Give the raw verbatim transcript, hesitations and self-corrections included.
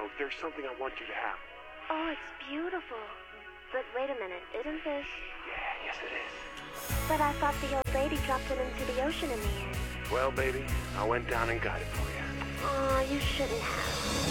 though, there's something I want you to have. Oh, it's beautiful. But wait a minute, isn't this... Yeah, yes it is. But I thought the old lady dropped it into the ocean in the end. Well, baby, I went down and got it for you. Aw, you shouldn't have.